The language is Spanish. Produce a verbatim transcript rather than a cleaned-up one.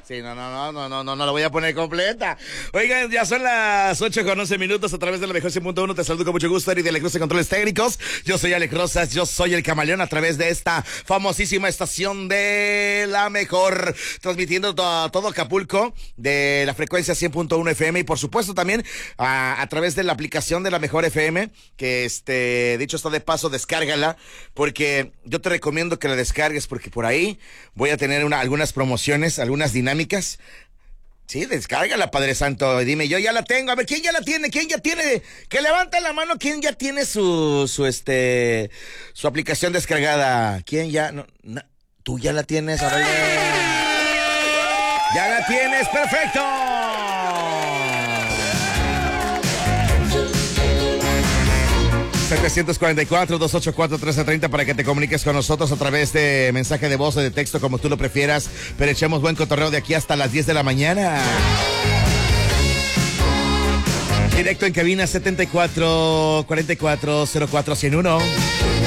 Sí, no, no, no, no, no, no, no la voy a poner completa. Oigan, ya son las ocho con once minutos a través de la mejor cien punto uno. Te saludo con mucho gusto, Eri de la Cruz de Controles Técnicos. Yo soy Alex Rosas, yo soy el Camaleón a través de esta famosísima estación de la mejor, transmitiendo to- todo Acapulco de la frecuencia cien punto uno F M y por supuesto también a, a través de la aplicación de la mejor F M, que este, dicho está de paso, descárgala, porque yo te recomiendo que la descargues, porque por ahí voy a tener una, algunas promociones, algunas dinámicas. Sí, descárgala, Padre Santo. Dime, yo ya la tengo. A ver, ¿quién ya la tiene? ¿Quién ya tiene? Que levanta la mano. ¿Quién ya tiene su, su, este, su aplicación descargada? ¿Quién ya? No, no, ¿tú ya la tienes? A ver. ¡Ya la tienes! ¡Perfecto! setecientos cuarenta y cuatro, doscientos ochenta y cuatro, trece treinta para que te comuniques con nosotros a través de mensaje de voz o de texto, como tú lo prefieras, pero echemos buen cotorreo de aquí hasta las diez de la mañana. Directo en cabina setenta y cuatro, cuarenta y cuatro, cero cuatro, ciento uno.